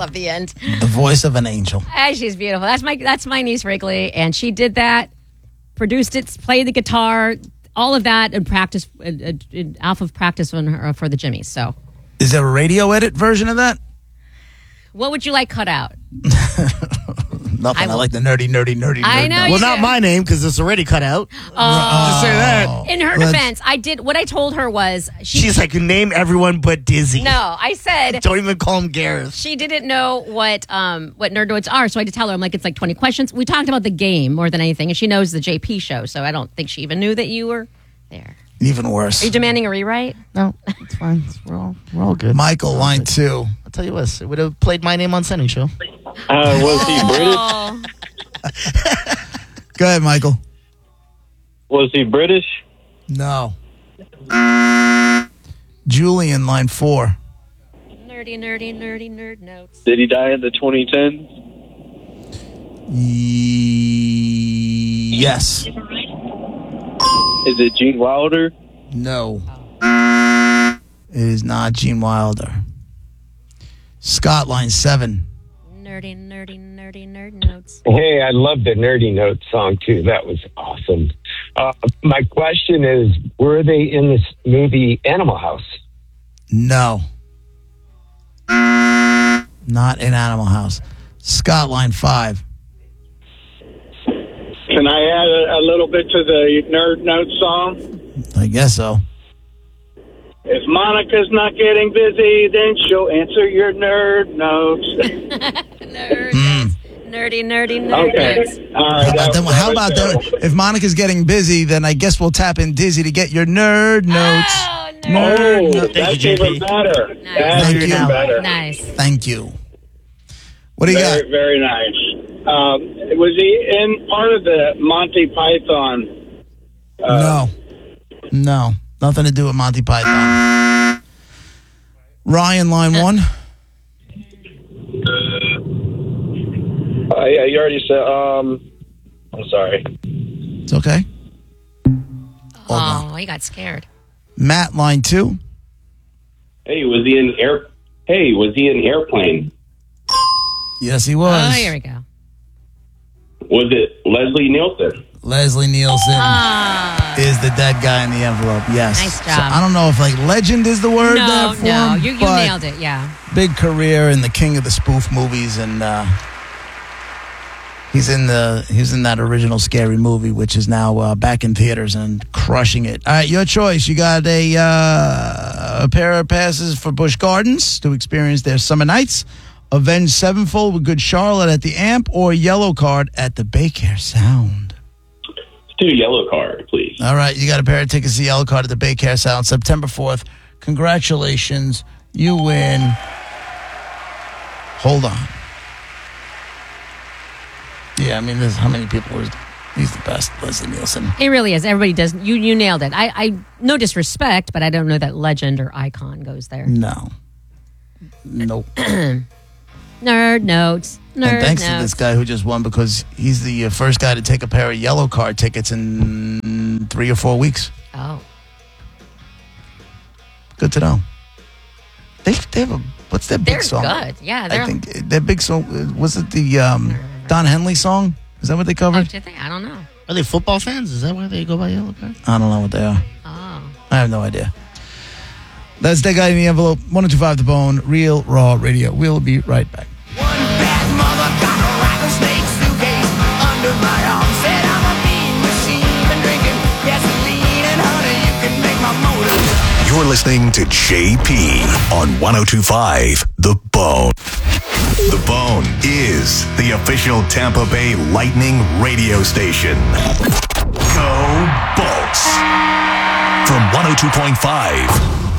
love the end. The voice of an angel. She's beautiful. That's my niece Wrigley, and she did that, produced it, played the guitar, all of that, and practice off of practice on her for the Jimmys. So, is there a radio edit version of that? What would you like cut out? Nothing. I like the nerdy. I know. Well, not my name because it's already cut out. Just say that. In her defense, I did what I told her was she's like, name everyone but Dizzy. No, I said don't even call him Gareth. She didn't know what nerd notes are, so I had to tell her. I'm like, it's like 20 questions. We talked about the game more than anything, and she knows the JP show, so I don't think she even knew that you were there. Even worse. Are you demanding a rewrite? No, it's fine. We're all good. Michael, line 2. I'll tell you what, it would have played my name on Sunny Show. Was he British? Go ahead, Michael. Was he British? No. Julian, line 4. Nerdy nerd notes. Did he die in the 2010s? Yes. Is it Gene Wilder? No. It is not Gene Wilder. Scott, line 7. Nerdy nerd notes. Hey, I love the Nerdy Notes song, too. That was awesome. My question is, were they in this movie Animal House? No. Not in Animal House. Scott, line 5. Can I add a little bit to the Nerd Notes song? I guess so. If Monica's not getting busy, then she'll answer your nerd notes. Nerdy nerd okay. notes. All right. How about that? If Monica's getting busy, then I guess we'll tap in Dizzy to get your nerd notes. Oh, nerd. That's even better. Nice. That's Thank even you. better. Nice. Thank you. What do you got? Very nice. Was he in part of the Monty Python? No. Nothing to do with Monty Python. Ryan, line 1. Yeah, you already said. I'm sorry. It's okay. Oh, he got scared. Matt, line 2. Hey, was he in Airplane? Yes, he was. Oh, here we go. Was it Leslie Nielsen? Leslie Nielsen is the dead guy in the envelope. Yes. Nice job. So I don't know if legend is the word. No, for him, you nailed it. Yeah. Big career in the king of the spoof movies, and he's in that original Scary Movie, which is now back in theaters and crushing it. All right, your choice. You got a pair of passes for Busch Gardens to experience their summer nights, Avenged Sevenfold with Good Charlotte at the Amp, or Yellow Card at the Baycare Sound. Let's do Yellow Card, please. All right, you got a pair of tickets to Yellow Card at the Baycare Sound, September 4th. Congratulations. You win. Hold on. Yeah, I mean, there's how many people were... He's the best, Leslie Nielsen. He really is. Everybody does. You nailed it. I no disrespect, but I don't know that legend or icon goes there. No. Nope. Nerd notes. And thanks to this guy who just won, because he's the first guy to take a pair of Yellow Card tickets in 3 or 4 weeks. Oh. Good to know. They have a... What's their big song? They're good. Yeah, I think their big song... Was it the Don Henley song? Is that what they covered? Oh, did they? I don't know. Are they football fans? Is that why they go by Yellow Card? I don't know what they are. Oh. I have no idea. That's Dead Guy in the Envelope. 102.5 The Bone. Real Raw Radio. We'll be right back. One bad mother got a rattlesnake suitcase under my arm. Said I'm a mean machine. Been drinking gasoline and honey. You can make my motor. You're listening to JP on 102.5 The Bone. The Bone is the official Tampa Bay Lightning radio station. Go Bolts! From 102.5